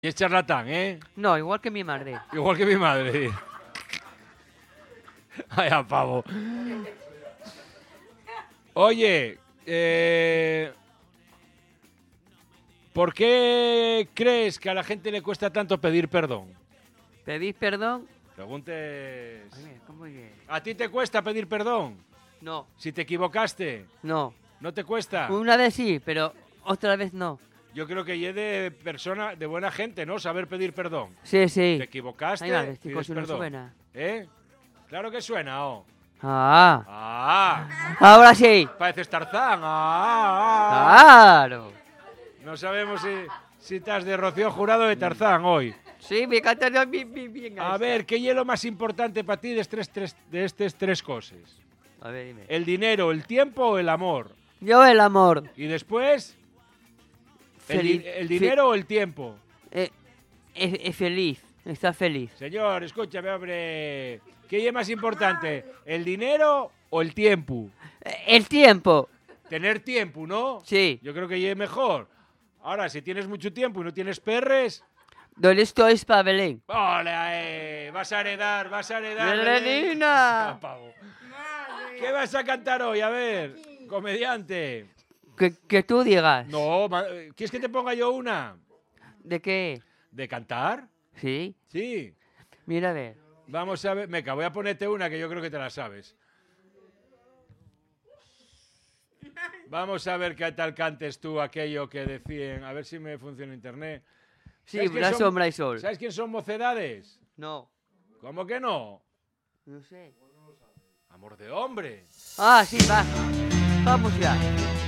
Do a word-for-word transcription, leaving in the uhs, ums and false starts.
Y es charlatán, ¿eh? No, igual que mi madre. Igual que mi madre. Ay, a pavo. Oye, eh, ¿por qué crees que a la gente le cuesta tanto pedir perdón? ¿Pedís perdón? Preguntes... Ay, mira, ¿cómo que? ¿A ti te cuesta pedir perdón? No, Si te equivocaste, no. ¿no te cuesta? Una vez sí, pero otra vez no. Yo creo que es de persona, de buena gente, ¿no? Saber pedir perdón. Sí, sí. Te equivocaste, Ay, vale, este pides coche no perdón. suena. ¿Eh? Claro que suena, ¿oh? Ah, ¡Ah! ahora sí. Pareces Tarzán. ¡Ah! ah. Claro. No sabemos si, si estás de Rocío Jurado o de Tarzán hoy. Sí, me encanta bien, bien, bien. A ver, ¿qué es lo más importante para ti de estas tres, de estas tres cosas? A ver, dime. ¿El dinero, el tiempo o el amor? Yo el amor. ¿Y después? ¿El, Feliz. di- el dinero o el tiempo? Eh, es, es feliz. Está feliz. Señor, escúchame, hombre. ¿Qué es más importante? ¿El dinero o el tiempo? Eh, El tiempo. Tener tiempo, ¿no? Sí. Yo creo que es mejor. Ahora, si tienes mucho tiempo y no tienes perres... ¿Dónde estoy es para Belén? ¡Hola, eh! Vas a heredar, vas a heredar. ¡Belenina! Ah, pavo. ¿Qué vas a cantar hoy? A ver, comediante. Que, que tú digas. No, ma- ¿quieres que te ponga yo una? ¿De qué? ¿De cantar? Sí. Sí. Mira a ver. Vamos a ver. Meca, voy a ponerte una que yo creo que te la sabes. Vamos a ver qué tal cantes tú aquello que decían. A ver si me funciona internet. Sí, ¿Sabes quién la son- sombra y sol. ¿Sabes quién son Mocedades? No. ¿Cómo que no? No sé. Amor de hombre. Ah, sí, va. Vamos ya.